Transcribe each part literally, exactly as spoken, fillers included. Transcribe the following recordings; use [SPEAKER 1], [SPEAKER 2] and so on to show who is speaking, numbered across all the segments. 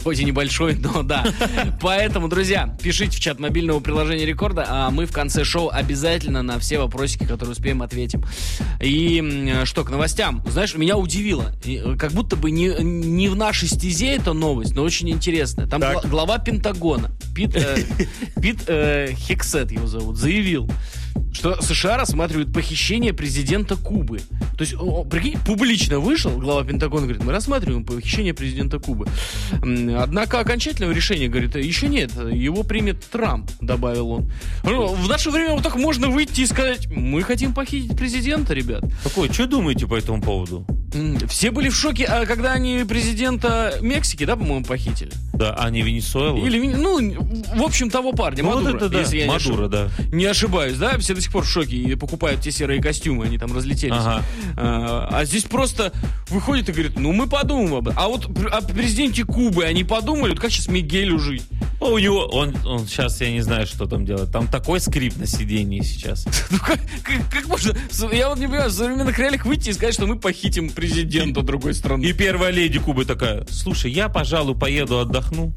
[SPEAKER 1] Хоть и небольшой, но да. Поэтому, друзья, пишите в чат мобильного приложения Рекорда, а мы в конце шоу обязательно на все вопросики, которые успеем, ответим. И что, к новостям. Знаешь, меня удивило. Как будто бы не, не в нашей стезе эта новость, но очень интересная. Там гла- глава Пентагона, Пит, э, Пит э, Хексет его зовут, заявил, что США рассматривают похищение президента Кубы. То есть, о, прикинь, публично вышел глава Пентагона, говорит, мы рассматриваем похищение президента Кубы. Однако окончательного решения, говорит, еще нет, его примет Трамп, добавил он. Ну, в наше время вот так можно выйти и сказать, мы хотим похитить президента, ребят.
[SPEAKER 2] Какой, что думаете по этому поводу?
[SPEAKER 1] Все были в шоке, когда они президента Мексики, да, по-моему, похитили.
[SPEAKER 2] Да, а не Венесуэлу?
[SPEAKER 1] Или, ну, в общем, того парня,
[SPEAKER 2] ну,
[SPEAKER 1] Мадуро,
[SPEAKER 2] вот это, да.
[SPEAKER 1] если я не,
[SPEAKER 2] Мадуро,
[SPEAKER 1] ошиб...
[SPEAKER 2] да.
[SPEAKER 1] не ошибаюсь, да, все до сих пор в шоке и покупают те серые костюмы, они там разлетелись.
[SPEAKER 2] Ага.
[SPEAKER 1] А, а здесь просто выходит и говорит, ну, мы подумаем об этом. А вот о президенте Кубы они подумали, вот как сейчас Мигелю жить?
[SPEAKER 2] О, у него, он, он сейчас, я не знаю, что там делает. Там такой скрип на сиденье сейчас.
[SPEAKER 1] Ну, как, как, как можно, я вот не понимаю, в современных реалиях выйти и сказать, что мы похитим президента другой страны.
[SPEAKER 2] И первая леди Кубы такая, слушай, я, пожалуй, поеду отдохну.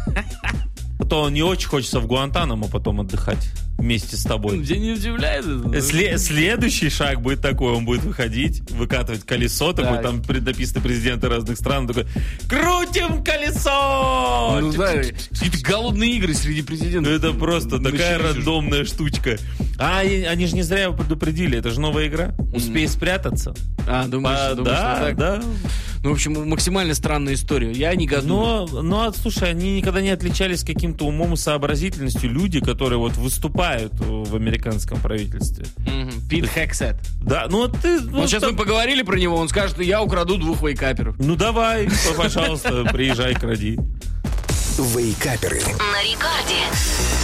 [SPEAKER 2] А то не очень хочется в Гуантанамо потом отдыхать вместе с тобой.
[SPEAKER 1] Тебя не удивляет это?
[SPEAKER 2] Сле- следующий шаг будет такой, он будет выходить, выкатывать колесо, такой, там написано президенты разных стран, такой, крутим колесо!
[SPEAKER 1] Ну да, какие-то голодные игры среди президентов.
[SPEAKER 2] Это просто такая рандомная штучка. А они же не зря его предупредили, это же новая игра. Успей спрятаться.
[SPEAKER 1] А, думаешь,
[SPEAKER 2] а,
[SPEAKER 1] думаешь,
[SPEAKER 2] да,
[SPEAKER 1] так?
[SPEAKER 2] Да.
[SPEAKER 1] Ну, в общем, максимально странная история. Я негодую.
[SPEAKER 2] Но, но, слушай, они никогда не отличались каким-то умом и сообразительностью. Люди, которые вот выступают в американском правительстве.
[SPEAKER 1] Mm-hmm. Пит Хексет.
[SPEAKER 2] Да, ну ты...
[SPEAKER 1] Вот
[SPEAKER 2] ну,
[SPEAKER 1] сейчас
[SPEAKER 2] там...
[SPEAKER 1] мы поговорили про него, он скажет, я украду двух вейкаперов.
[SPEAKER 2] Ну давай, пожалуйста, приезжай, кради.
[SPEAKER 3] Вейкаперы.
[SPEAKER 4] На Рекорде.